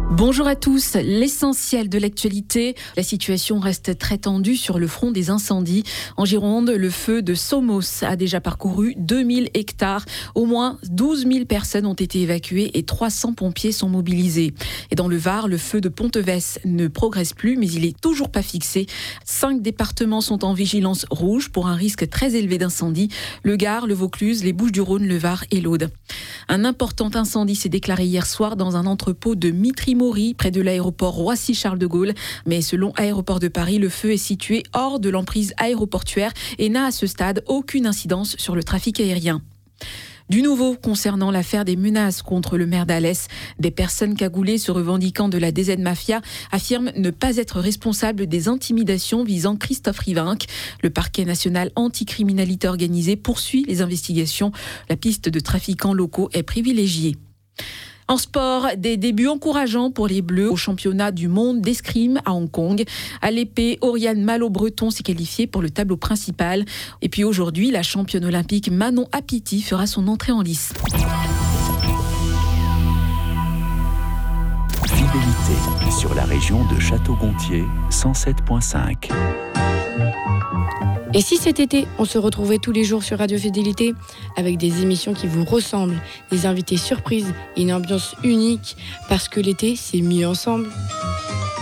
Bonjour à tous, l'essentiel de l'actualité. La situation reste très tendue sur le front des incendies. En Gironde, le feu de Somos a déjà parcouru 2000 hectares. Au moins 12 000 personnes ont été évacuées et 300 pompiers sont mobilisés. Et dans le Var, le feu de Pontevès ne progresse plus, mais il est toujours pas fixé. 5 départements sont en vigilance rouge pour un risque très élevé d'incendie. Le Gard, le Vaucluse, les Bouches-du-Rhône, le Var et l'Aude. Un important incendie s'est déclaré hier soir dans un entrepôt de Mitry-Mory, près de l'aéroport Roissy-Charles de Gaulle. Mais selon Aéroports de Paris, le feu est situé hors de l'emprise aéroportuaire et n'a à ce stade aucune incidence sur le trafic aérien. Du nouveau concernant l'affaire des menaces contre le maire d'Alès, des personnes cagoulées se revendiquant de la DZ Mafia affirment ne pas être responsables des intimidations visant Christophe Rivinc. Le parquet national anticriminalité organisée poursuit les investigations. La piste de trafiquants locaux est privilégiée. En sport, des débuts encourageants pour les Bleus au championnat du monde d'escrime à Hong Kong. À l'épée, Oriane Malo-Breton s'est qualifiée pour le tableau principal. Et puis aujourd'hui, la championne olympique Manon Apiti fera son entrée en lice. Fidélité sur la région de Château-Gontier, 107.5. Et si cet été, on se retrouvait tous les jours sur Radio Fidélité avec des émissions qui vous ressemblent, des invités surprises et une ambiance unique, parce que l'été, c'est mieux ensemble.